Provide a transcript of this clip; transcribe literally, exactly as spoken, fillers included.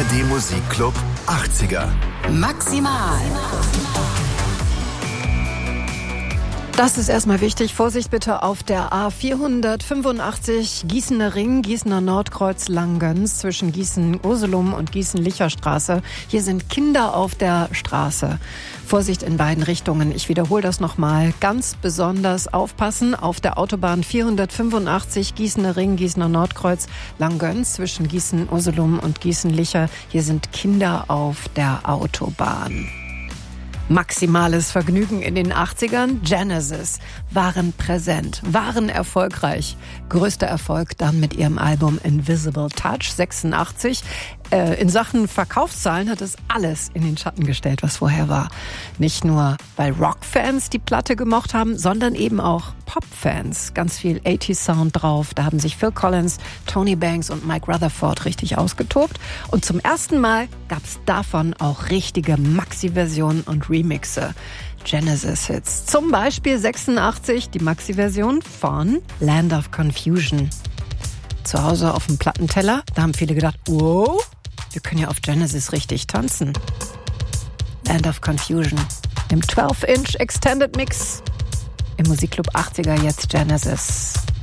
D Musikclub achtziger. Maximal. Das ist erstmal wichtig. Vorsicht bitte auf der A vierhundertfünfundachtzig Gießener Ring, Gießener Nordkreuz Langgöns zwischen Gießen-Ursulum und Gießen-Licher-Straße. Hier sind Kinder auf der Straße. Vorsicht in beiden Richtungen. Ich wiederhole das nochmal. Ganz besonders aufpassen auf der Autobahn vierhundertfünfundachtzig Gießener Ring, Gießener Nordkreuz Langgöns zwischen Gießen-Ursulum und Gießen-Licher. Hier sind Kinder auf der Autobahn. Maximales Vergnügen in den achtzigern. Genesis waren präsent, waren erfolgreich. Größter Erfolg dann mit ihrem Album Invisible Touch sechsundachtzig. Äh, in Sachen Verkaufszahlen hat es alles in den Schatten gestellt, was vorher war. Nicht nur, weil Rockfans die Platte gemocht haben, sondern eben auch Popfans. Ganz viel achtziger-Sound drauf. Da haben sich Phil Collins, Tony Banks und Mike Rutherford richtig ausgetobt. Und zum ersten Mal gab es davon auch richtige Maxi-Versionen und Remixe. Genesis-Hits. Zum Beispiel sechsundachtzig die Maxi-Version von Land of Confusion. Zu Hause auf dem Plattenteller, da haben viele gedacht, wow, wir können ja auf Genesis richtig tanzen. Land of Confusion im zwölf Inch Extended Mix. Im Musikclub achtziger jetzt Genesis.